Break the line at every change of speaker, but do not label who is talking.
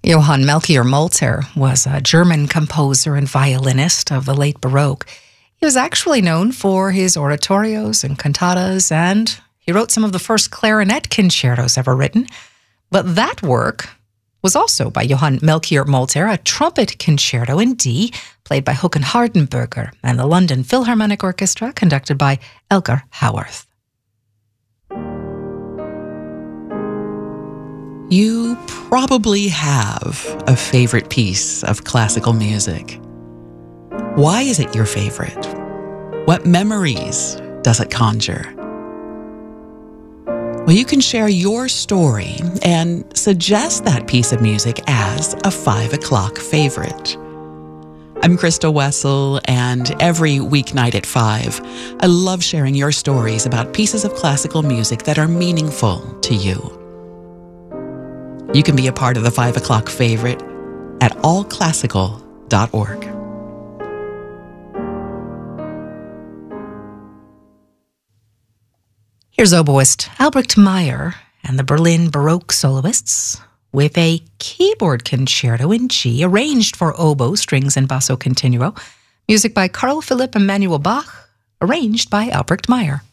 Johann Melchior Molter was a German composer and violinist of the late Baroque. He was actually known for his oratorios and cantatas, and he wrote some of the first clarinet concertos ever written. But that work was also by Johann Melchior Molter, a trumpet concerto in D, played by Håkan Hardenberger, and the London Philharmonic Orchestra, conducted by Elgar Howarth.
You probably have a favorite piece of classical music. Why is it your favorite? What memories does it conjure? Well, you can share your story and suggest that piece of music as a 5 o'clock favorite. I'm Krista Wessel, and every weeknight at 5, I love sharing your stories about pieces of classical music that are meaningful to you. You can be a part of the 5 o'clock favorite at allclassical.org.
Here's oboist Albrecht Meyer and the Berlin Baroque Soloists with a keyboard concerto in G, arranged for oboe, strings, and basso continuo. Music by Carl Philipp Emanuel Bach, arranged by Albrecht Meyer.